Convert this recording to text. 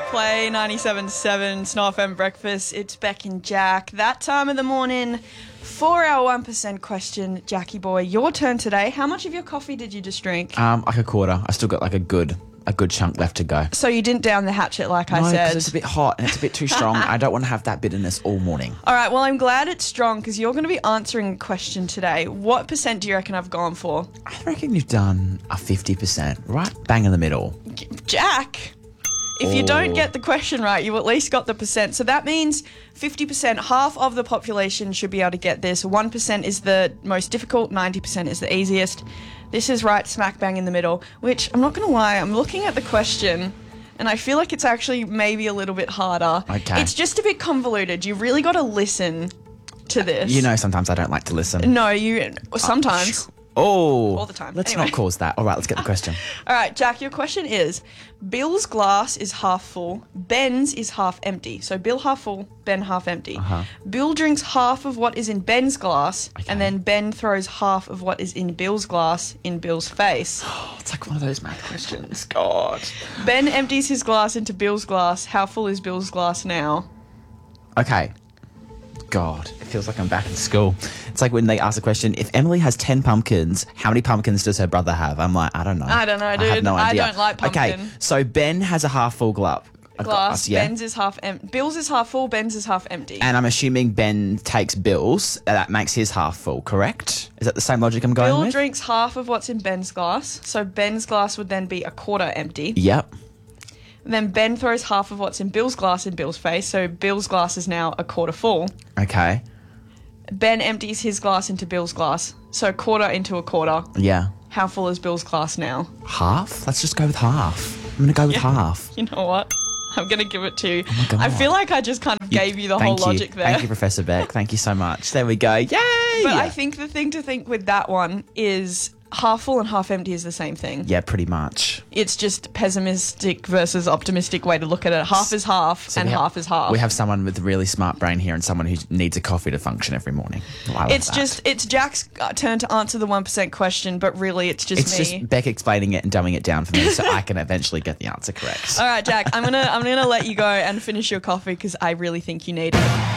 Play 97.7 Snow FM Breakfast. It's Beck and Jack. That time of the morning for our 1% question. Jackie boy, your turn today. How much of your coffee did you just drink? Like a quarter. I still got like a good chunk left to go. So you didn't down the hatchet like I No, said? because it's a bit hot and it's a bit too strong. I don't want to have that bitterness all morning. All right, well, I'm glad it's strong because you're going to be answering a question today. What percent do you reckon I've gone for? I reckon you've done a 50%, right? Bang in the middle. Jack, if you don't get the question right, you at least got the percent. So that means 50%, half of the population should be able to get this. 1% is the most difficult, 90% is the easiest. This is right smack bang in the middle, which I'm not going to lie, I'm looking at the question and I feel like it's actually maybe a little bit harder. Okay. It's just a bit convoluted. You really got to listen to this. You know, sometimes I don't like to listen. No, sometimes. All the time. Let's Anyway. not cause that. All right, let's get the question. All right, Jack, your question is, Bill's glass is half full, Ben's is half empty. So Bill half full, Ben half empty. Bill drinks half of what is in Ben's glass, and then Ben throws half of what is in Bill's glass in Bill's face. It's like one of those math questions. God. Ben empties his glass into Bill's glass. How full is Bill's glass now? Okay. God, it feels like I'm back in school. It's like when they ask the question, if Emily has 10 pumpkins, how many pumpkins does her brother have? I'm like, I don't know. I don't know, dude. I have no idea. I don't like pumpkin. Okay, so Ben has a half full glass. Yeah. Ben's is half empty. Bill's is half full, Ben's is half empty. And I'm assuming Ben takes Bill's. That makes his half full, correct? Is that the same logic I'm going Bill with? drinks half of what's in Ben's glass, so Ben's glass would then be a quarter empty. Yep. Then Ben throws half of what's in Bill's glass in Bill's face, so Bill's glass is now a quarter full. Okay. Ben empties his glass into Bill's glass, so quarter into a quarter. Yeah. How full is Bill's glass now? Half? Let's just go with half. I'm going to go with half. You know what? I'm going to give it to you. Oh my God. I feel like I just kind of gave you the whole logic there. Thank you, Professor Beck. Thank you so much. There we go. Yay! But I think the thing to think with that one is half full and half empty is the same thing. Yeah, pretty much. It's just pessimistic versus optimistic way to look at it. Half is half and half is half. We have someone with a really smart brain here and someone who needs a coffee to function every morning. It's Jack's turn to answer the 1% question, but really it's just me. It's just Beck explaining it and dumbing it down for me so I can eventually get the answer correct. All right, Jack, I'm gonna let you go and finish your coffee because I really think you need it.